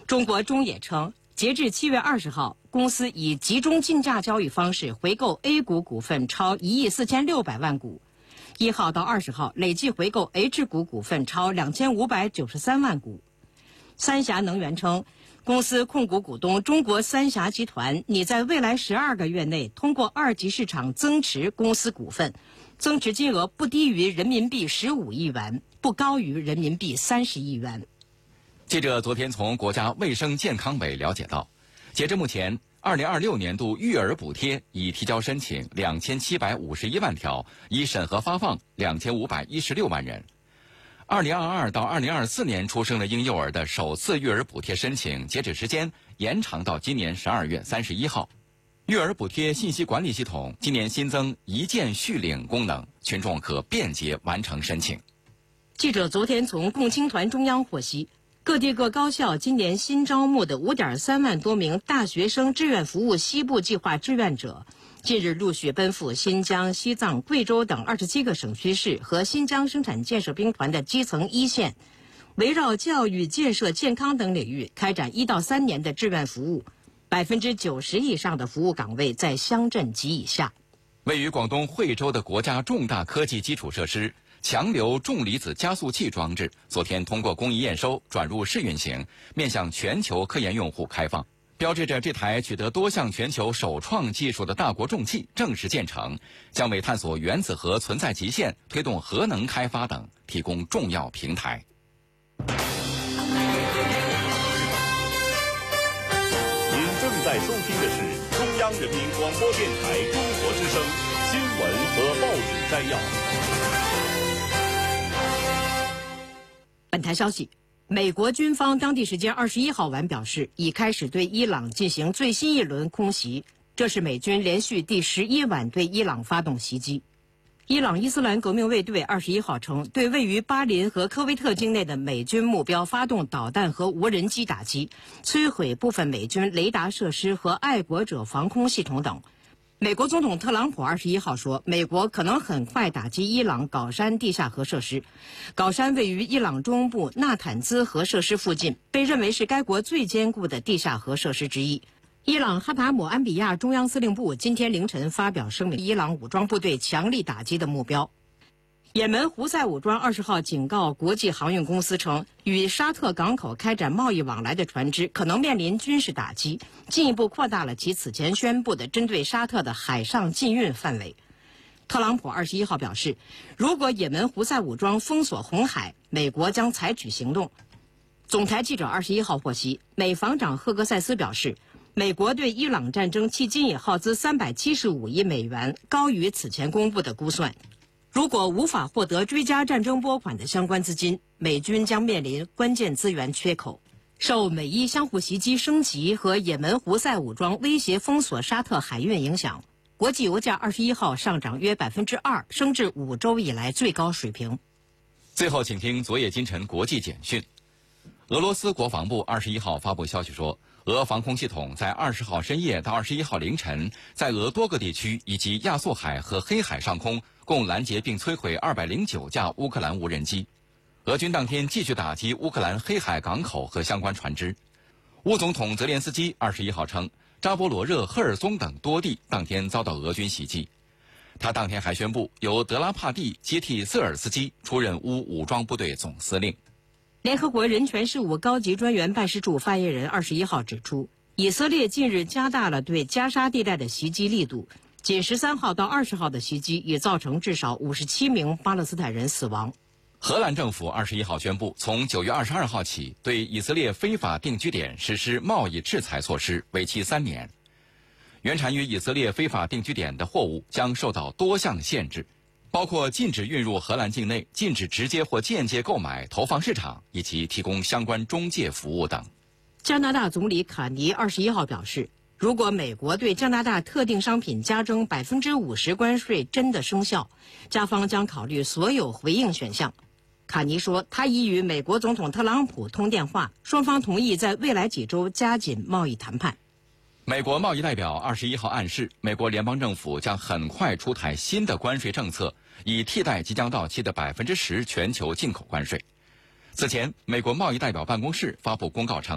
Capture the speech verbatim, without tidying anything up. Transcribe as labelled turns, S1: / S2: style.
S1: 中国中冶称，截至七月二十号，公司以集中竞价交易方式回购 A 股股份超一亿四千六百万股，一号到二十号累计回购 H 股股份超两千五百九十三万股。三峡能源称，公司控股股东中国三峡集团拟在未来十二个月内通过二级市场增持公司股份，增持金额不低于人民币十五亿元，不高于人民币三十亿元。
S2: 记者昨天从国家卫生健康委了解到，截至目前，二零二六年度育儿补贴已提交申请两千七百五十一万条，已审核发放两千五百一十六万人。二零二二到二零二四年出生的婴幼儿的首次育儿补贴申请截止时间延长到今年十二月三十一号。育儿补贴信息管理系统今年新增一键续领功能，群众可便捷完成申请。
S1: 记者昨天从共青团中央获悉，各地各高校今年新招募的 五点三万多名大学生志愿服务西部计划志愿者，近日陆续奔赴新疆、西藏、贵州等二十七个省区市和新疆生产建设兵团的基层一线，围绕教育、建设、健康等领域开展一到三年的志愿服务，百分之九十以上的服务岗位在乡镇及以下。
S2: 位于广东惠州的国家重大科技基础设施强流重离子加速器装置昨天通过工艺验收转入试运行，面向全球科研用户开放，标志着这台取得多项全球首创技术的大国重器正式建成，将为探索原子核存在极限、推动核能开发等提供重要平台。
S3: 您正在收听的是中央人民广播电台中国之声新闻和报纸摘要。
S1: 本台消息，美国军方当地时间二十一号晚表示，已开始对伊朗进行最新一轮空袭，这是美军连续第十一晚对伊朗发动袭击。伊朗伊斯兰革命卫队二十一号称，对位于巴林和科威特境内的美军目标发动导弹和无人机打击，摧毁部分美军雷达设施和爱国者防空系统等。美国总统特朗普二十一号说，美国可能很快打击伊朗皋山地下核设施。皋山位于伊朗中部纳坦兹核设施附近，被认为是该国最坚固的地下核设施之一。伊朗哈塔姆安比亚中央司令部今天凌晨发表声明，伊朗武装部队强力打击的目标。也门胡塞武装二十号警告国际航运公司称，与沙特港口开展贸易往来的船只可能面临军事打击，进一步扩大了其此前宣布的针对沙特的海上禁运范围。特朗普二十一号表示，如果也门胡塞武装封锁红海，美国将采取行动。总台记者二十一号获悉，美防长赫格塞斯表示，美国对伊朗战争迄今已耗资三百七十五亿美元，高于此前公布的估算。如果无法获得追加战争拨款的相关资金，美军将面临关键资源缺口。受美伊相互袭击升级和也门胡塞武装威胁封锁沙特海运影响，国际油价二十一号上涨约百分之二，升至五周以来最高水平。
S2: 最后，请听昨夜今晨国际简讯。俄罗斯国防部二十一号发布消息说，俄防空系统在二十号深夜到二十一号凌晨，在俄多个地区以及亚速海和黑海上空共拦截并摧毁二百零九架乌克兰无人机。俄军当天继续打击乌克兰黑海港口和相关船只。乌总统泽连斯基二十一号称，扎波罗热、赫尔松等多地当天遭到俄军袭击。他当天还宣布，由德拉帕蒂接替瑟尔斯基出任乌武装部队总司令。
S1: 联合国人权事务高级专员办事处发言人二十一号指出，以色列近日加大了对加沙地带的袭击力度，仅十三号到二十号的袭击已造成至少五十七名巴勒斯坦人死亡。
S2: 荷兰政府二十一号宣布，从九月二十二号起，对以色列非法定居点实施贸易制裁措施，为期三年。原产于以色列非法定居点的货物将受到多项限制，包括禁止运入荷兰境内、禁止直接或间接购买、投放市场以及提供相关中介服务等。
S1: 加拿大总理卡尼二十一号表示，如果美国对加拿大特定商品加征百分之五十关税真的生效，加方将考虑所有回应选项。卡尼说，他已与美国总统特朗普通电话，双方同意在未来几周加紧贸易谈判。
S2: 美国贸易代表二十一号暗示，美国联邦政府将很快出台新的关税政策，以替代即将到期的百分之十全球进口关税。此前，美国贸易代表办公室发布公告称，